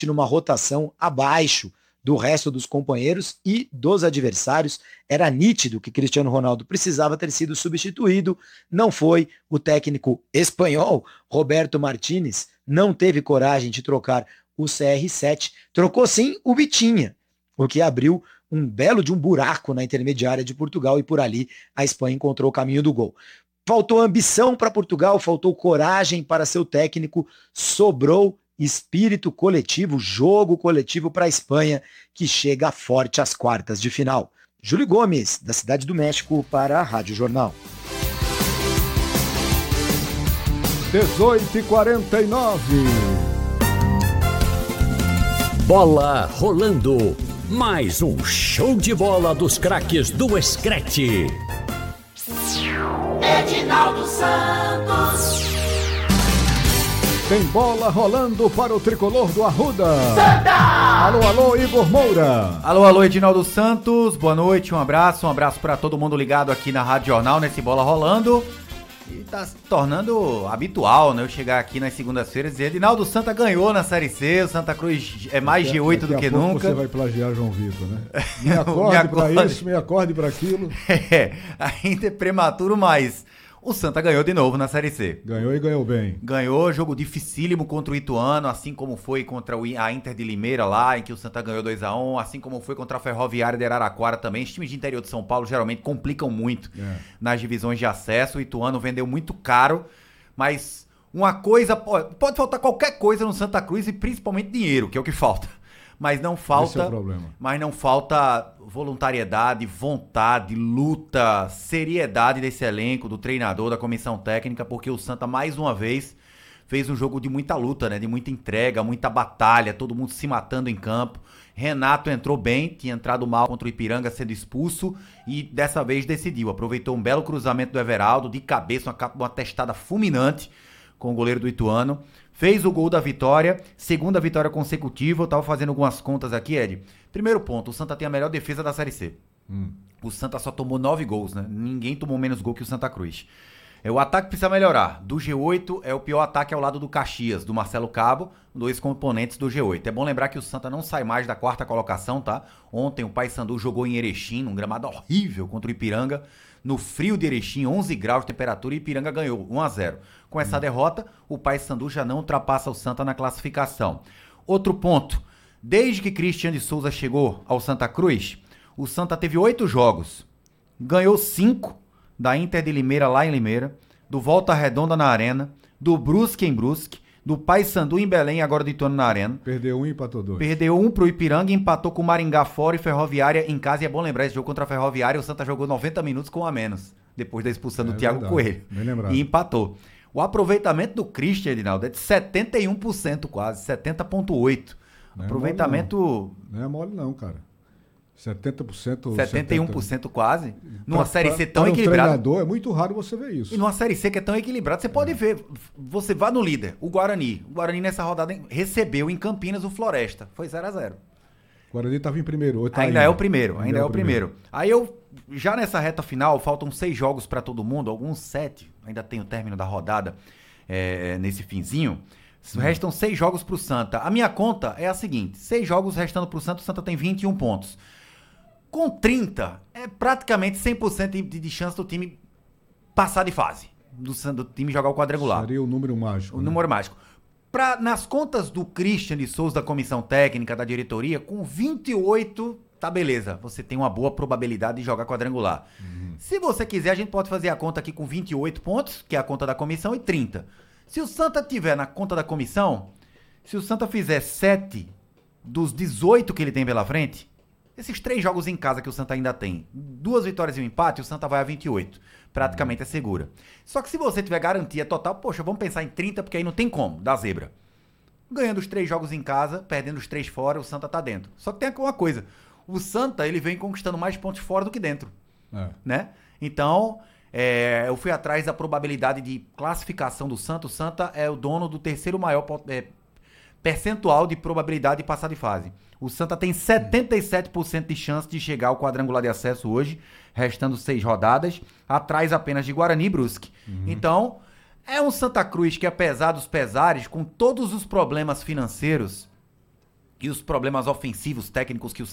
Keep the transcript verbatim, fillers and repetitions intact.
numa rotação abaixo do resto dos companheiros e dos adversários. Era nítido que Cristiano Ronaldo precisava ter sido substituído, não foi. O técnico espanhol, Roberto Martínez, não teve coragem de trocar o C R sete, trocou sim o Vitinha, o que abriu um belo de um buraco na intermediária de Portugal e por ali a Espanha encontrou o caminho do gol. Faltou ambição para Portugal, faltou coragem para seu técnico, sobrou espírito coletivo, jogo coletivo para a Espanha, que chega forte às quartas de final. Júlio Gomes, da Cidade do México, para a Rádio Jornal. dezoito e quarenta e nove. Bola rolando. Mais um show de bola dos craques do Screte. Edinaldo Santos. Tem bola rolando para o tricolor do Arruda. Santa! Alô, alô, Igor Moura. Alô, alô, Edinaldo Santos. Boa noite, um abraço, um abraço para todo mundo ligado aqui na Rádio Jornal, nesse Bola Rolando. E tá se tornando habitual, né, eu chegar aqui nas segundas-feiras e dizer, Edinaldo Santa ganhou na Série C, o Santa Cruz é mais G oito do que nunca. Você vai plagiar João Vitor, né? Me acorde para isso, me acorde para aquilo. É, ainda é prematuro, mas o Santa ganhou de novo na Série C. Ganhou e ganhou bem. Ganhou, jogo dificílimo contra o Ituano, assim como foi contra a Inter de Limeira lá, em que o Santa ganhou dois a um, assim como foi contra a Ferroviária de Araraquara também. Os times de interior de São Paulo geralmente complicam muito é. nas divisões de acesso. O Ituano vendeu muito caro, mas uma coisa, pode, pode faltar qualquer coisa no Santa Cruz e principalmente dinheiro, que é o que falta. Mas não falta, Esse é o problema. mas não falta voluntariedade, vontade, luta, seriedade desse elenco, do treinador, da comissão técnica, porque o Santa, mais uma vez, fez um jogo de muita luta, né? De muita entrega, muita batalha, todo mundo se matando em campo. Renato entrou bem, tinha entrado mal contra o Ipiranga, sendo expulso, e dessa vez decidiu. Aproveitou um belo cruzamento do Everaldo, de cabeça, uma, uma testada fulminante com o goleiro do Ituano. Fez o gol da vitória, segunda vitória consecutiva. Eu tava fazendo algumas contas aqui, Ed. Primeiro ponto, o Santa tem a melhor defesa da Série C. Hum. O Santa só tomou nove gols, né? Ninguém tomou menos gol que o Santa Cruz. O ataque precisa melhorar. Do G oito é o pior ataque ao lado do Caxias, do Marcelo Cabo, dois componentes do G oito. É bom lembrar que o Santa não sai mais da quarta colocação, tá? Ontem o Paysandu jogou em Erechim, num gramado horrível contra o Ipiranga. No frio de Erechim, onze graus de temperatura, e Ipiranga ganhou um a zero. Com essa derrota, o Paysandu já não ultrapassa o Santa na classificação. Outro ponto, desde que Cristiano de Souza chegou ao Santa Cruz, o Santa teve oito jogos, ganhou cinco da Inter de Limeira lá em Limeira, do Volta Redonda na Arena, do Brusque em Brusque, do Paysandu em Belém e agora do Ituano na Arena. Perdeu um e empatou dois. Perdeu um pro Ipiranga, empatou com o Maringá fora e Ferroviária em casa. E é bom lembrar, esse jogo contra a Ferroviária, o Santa jogou noventa minutos com um a menos, depois da expulsão do é Thiago verdade. Coelho. Bem lembrado. E empatou. O aproveitamento do Christian, Edinaldo, é de setenta e um por cento quase, setenta vírgula oito por cento. Não é aproveitamento... Mole, não. não é mole não, cara. setenta por cento. setenta e um por cento quase. Numa pra, Série C pra, tão para equilibrada. Um treinador, é muito raro você ver isso. E numa Série C que é tão equilibrada, você pode é. ver. Você vai no líder, o Guarani. O Guarani nessa rodada recebeu em Campinas o Floresta. Foi zero a zero. O Guarani estava em primeiro. Tá ainda indo. é o primeiro, ainda, ainda é o primeiro. primeiro. Aí eu, já nessa reta final, faltam seis jogos para todo mundo, alguns sete. Ainda tem o término da rodada é, nesse finzinho. Hum. Restam seis jogos pro Santa. A minha conta é a seguinte: seis jogos restando pro Santa, o Santa tem vinte e um pontos. Com trinta, é praticamente cem por cento de, de chance do time passar de fase. Do, do time jogar o quadrangular. Seria o número mágico. O né? número mágico. Pra, nas contas do Christian de Souza, da comissão técnica, da diretoria, com vinte e oito, tá beleza. Você tem uma boa probabilidade de jogar quadrangular. Uhum. Se você quiser, a gente pode fazer a conta aqui com vinte e oito pontos, que é a conta da comissão, e trinta. Se o Santa tiver na conta da comissão, se o Santa fizer sete dos dezoito que ele tem pela frente, esses três jogos em casa que o Santa ainda tem, duas vitórias e um empate, o Santa vai a vinte e oito. Praticamente é segura. Só que se você tiver garantia total, poxa, vamos pensar em trinta, porque aí não tem como, dá zebra. Ganhando os três jogos em casa, perdendo os três fora, o Santa tá dentro. Só que tem uma coisa, o Santa, ele vem conquistando mais pontos fora do que dentro. É. Né? Então, é, eu fui atrás da probabilidade de classificação do Santa. O Santa é o dono do terceiro maior é, percentual de probabilidade de passar de fase. O Santa tem setenta e sete por cento de chance de chegar ao quadrangular de acesso hoje, restando seis rodadas, atrás apenas de Guarani e Brusque. Uhum. Então, é um Santa Cruz que, apesar dos pesares, com todos os problemas financeiros, e os problemas ofensivos técnicos que o